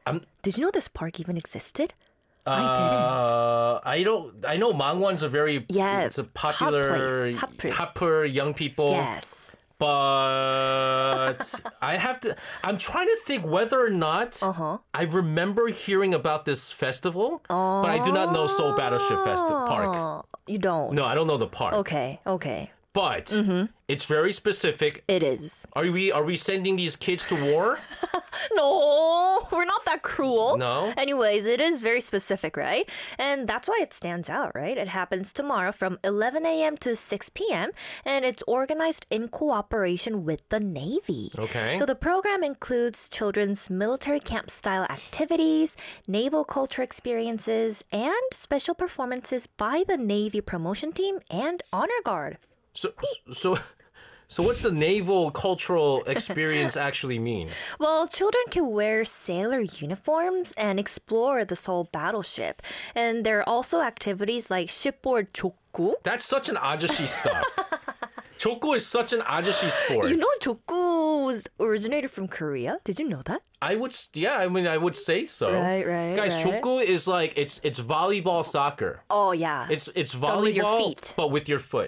Did you know this park even existed? I I know Mangwon's a very Yeah, it's a popular hot place. hot for young people. didn't. Yes. But I'm trying to think whether or not I remember hearing about this festival, but I do not know Seoul Battleship Festival Park. Oh, you don't? No, I don't know the park. Okay. But it's very specific. It is. Are we sending these kids to war? No, we're not that cruel. No? Anyways, it is very specific, right? And that's why it stands out, right? It happens tomorrow from 11 a.m. to 6 p.m. and it's organized in cooperation with the Navy. Okay. So the program includes children's military camp style activities, naval culture experiences, and special performances by the Navy promotion team and honor guard. So what's the naval cultural experience actually mean? Well, children can wear sailor uniforms and explore the Seoul battleship. And there are also activities like shipboard 족구. That's such an ajashi stuff. Jokgo is such an ajashi sport. You know 족구 was originated from Korea? Did you know that? I would say so. Right, Guys, right. jokgo is like it's volleyball soccer. Oh, yeah. It's Done with your volleyball, feet. but with your foot.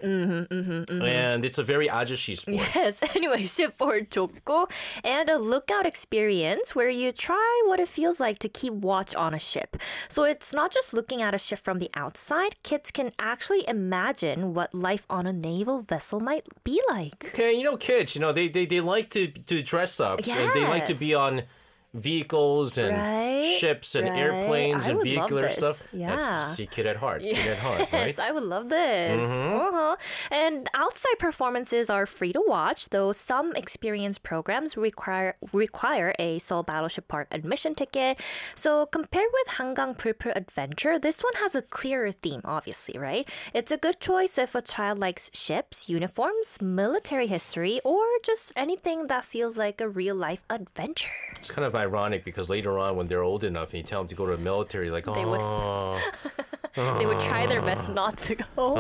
And it's a very ajashi sport. Yes, anyway, shipboard 족구 and a lookout experience where you try what it feels like to keep watch on a ship. So it's not just looking at a ship from the outside. Kids can actually imagine what life on a naval vessel might be like. Okay, kids, they like to dress up. And they like to Yes. be on vehicles and Right, ships and right. airplanes I and would love vehicular this. stuff. Yeah. That's kid at heart. Kid at heart, right? Yes, I would love this. And outside performances are free to watch, though some experience programs require a Seoul Battleship Park admission ticket. So compared with Hangang Pulpul Adventure, this one has a clearer theme, obviously, right? It's a good choice if a child likes ships, uniforms, military history, or just anything that feels like a real-life adventure. It's kind of ironic because later on when they're old enough and you tell them to go to the military, like, They would- oh. They would try their best not to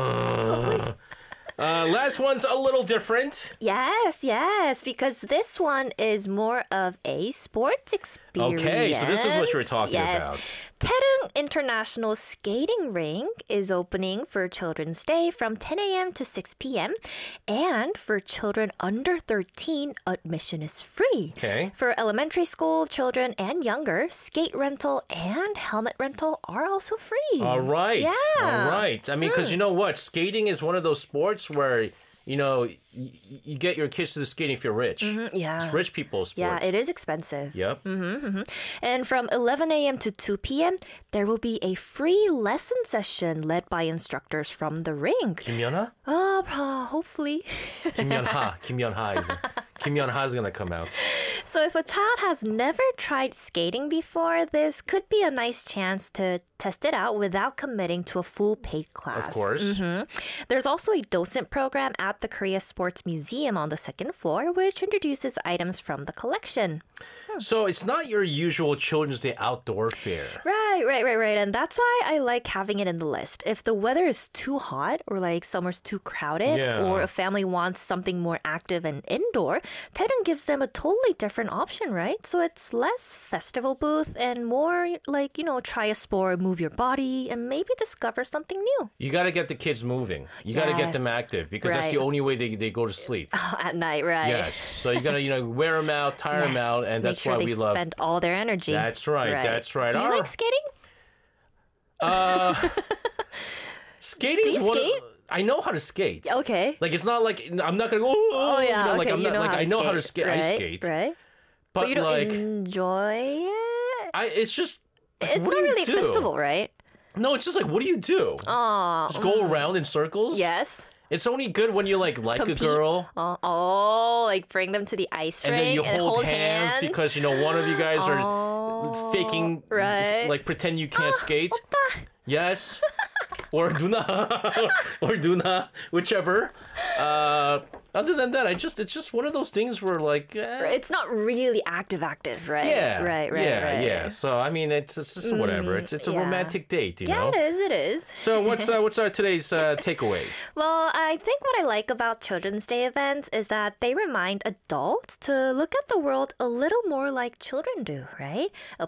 go. Last one's a little different. Yes, because this one is more of a sports experience. Okay, so this is what you were talking Yes. about. Taedong International Skating Rink is opening for Children's Day from 10 a.m. to 6 p.m. And for children under 13, admission is free. Okay. For elementary school children and younger, skate rental and helmet rental are also free. All right. Yeah. All right. I mean, because you know what? Skating is one of those sports where, you get your kids to the skating if you're rich. yeah. It's rich people's sport. Yeah, it is expensive. Yep. And from 11 a.m. to 2 p.m., there will be a free lesson session led by instructors from the rink. Kim Yeonha? Hopefully. Kim Yeonha is going to come out. So if a child has never tried skating before, this could be a nice chance to test it out without committing to a full paid class. Of course. There's also a docent program at the Korea Sports Museum on the second floor, which introduces items from the collection. So it's not your usual Children's Day outdoor fair. Right. And that's why I like having it in the list. If the weather is too hot or like summer's too crowded Yeah. or a family wants something more active and indoor, Taedong gives them a totally different option, right? So it's less festival booth and more like, try a sport, move your body, and maybe discover something new. You got to get the kids moving. You got to get them Yes. active because that's Right. the only way they go to sleep. At night, right? Yes. So you got to, wear them out, tire them out, and Make that's sure why they we love. spend all their energy. That's right. That's right. Do you like skating? Skating Do you is one. skate? I know how to skate. Okay. Like it's not like I'm not gonna go. Oh yeah. like okay, I'm not like I know how to skate. Right, I skate, Right. but, you don't like enjoy it? it's just. Like, It's what not do you really do? accessible, right? No, it's just like what do you do? Just go around in circles. Yes. It's only good when you like Compete. a girl. Like bring them to the ice And rink then you and hold hands because one of you guys are faking, right. like pretend you can't skate. Yes, or Duna, whichever. Other than that, it's just one of those things where like. It's not really active, right? Yeah. Right. Yeah. So I mean, it's just whatever. It's a yeah. romantic date, you Yeah, know. it is. So what's our today's takeaway? Well, I think what I like about Children's Day events is that they remind adults to look at the world a little more like children do, right? A